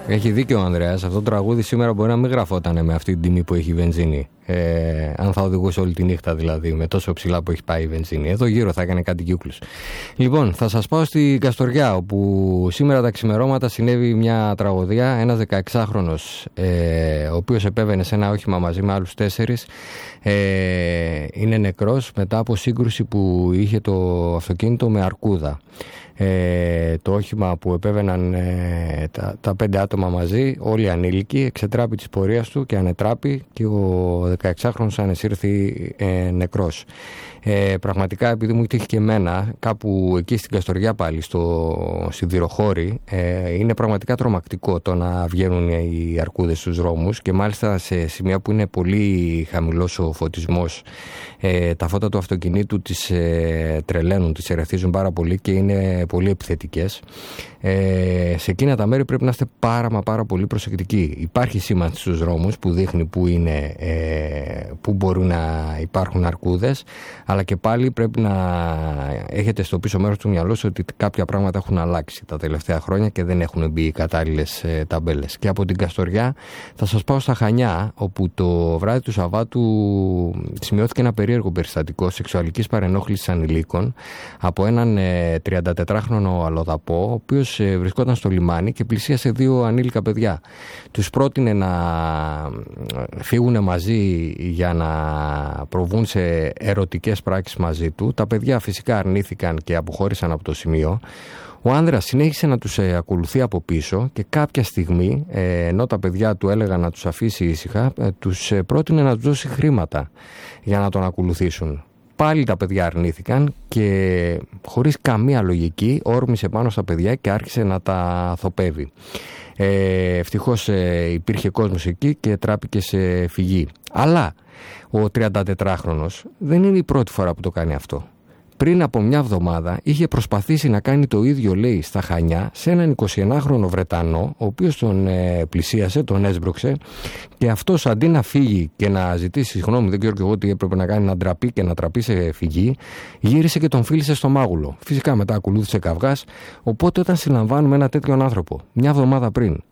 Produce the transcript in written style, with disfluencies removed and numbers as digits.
Έχει δίκιο ο Ανδρέας. Αυτό το τραγούδι σήμερα μπορεί να μην γραφόταν με αυτή την τιμή που έχει η βενζίνη. Αν θα οδηγούσε όλη τη νύχτα δηλαδή, με τόσο ψηλά που έχει πάει η βενζίνη. Εδώ γύρω θα έκανε κάτι κύκλους. Λοιπόν, θα σας πάω στην Καστοριά, όπου σήμερα τα ξημερώματα συνέβη μια τραγωδία. Ένας 16χρονος, ο οποίος επέβαινε σε ένα όχημα μαζί με άλλους 4, είναι νεκρός μετά από σύγκρουση που είχε το αυτοκίνητο με αρκούδα. Το όχημα που επέβαιναν τα 5 άτομα μαζί, όλοι ανήλικοι, εξετράπη της πορείας του και ανετράπη, και ο 16χρονος ανεσύρθη νεκρός. Πραγματικά, επειδή μου τύχει και εμένα κάπου εκεί στην Καστοριά πάλι στο σιδηροχώρι, είναι πραγματικά τρομακτικό το να βγαίνουν οι αρκούδες στους δρόμους, και μάλιστα σε σημεία που είναι πολύ χαμηλός ο φωτισμός. Τα φώτα του αυτοκινήτου τις τρελαίνουν, τις ερεθίζουν πάρα πολύ και είναι πολύ επιθετικές. Σε εκείνα τα μέρη πρέπει να είστε πάρα πολύ προσεκτικοί. Υπάρχει σήμανση στους δρόμους που δείχνει που μπορούν να υπάρχουν αρκούδες, αλλά και πάλι πρέπει να έχετε στο πίσω μέρος του μυαλό σας ότι κάποια πράγματα έχουν αλλάξει τα τελευταία χρόνια και δεν έχουν μπει οι κατάλληλες ταμπέλες. Και από την Καστοριά θα σας πάω στα Χανιά, όπου το βράδυ του Σαββάτου σημειώθηκε ένα περίεργο περιστατικό σεξουαλικής παρενόχλησης ανηλίκων από έναν 34χρονο αλλοδαπό, ο οποίος βρισκόταν στο λιμάνι και πλησίασε 2 ανήλικα παιδιά. Τους πρότεινε να φύγουν μαζί για να προβούν σε ερωτικές πράξεις μαζί του. Τα παιδιά φυσικά αρνήθηκαν και αποχώρησαν από το σημείο. Ο άνδρας συνέχισε να τους ακολουθεί από πίσω και κάποια στιγμή, ενώ τα παιδιά του έλεγαν να τους αφήσει ήσυχα, τους πρότεινε να τους δώσει χρήματα για να τον ακολουθήσουν. Πάλι τα παιδιά αρνήθηκαν και χωρίς καμία λογική όρμησε πάνω στα παιδιά και άρχισε να τα θοπεύει. Ευτυχώς υπήρχε κόσμος εκεί και τράπηκε σε φυγή. Αλλά ο 34χρονος δεν είναι η πρώτη φορά που το κάνει αυτό. Πριν από μια εβδομάδα είχε προσπαθήσει να κάνει το ίδιο, λέει, στα Χανιά, σε έναν 21χρονο Βρετανό, ο οποίος τον πλησίασε, τον έσπρωξε, και αυτός αντί να φύγει και να ζητήσει συγγνώμη, δεν ξέρω και εγώ τι έπρεπε να κάνει, να ντραπεί και να τραπεί σε φυγή, γύρισε και τον φίλησε στο μάγουλο. Φυσικά μετά ακολούθησε καυγάς. Οπότε όταν συλλαμβάνουμε ένα τέτοιον άνθρωπο μια εβδομάδα πριν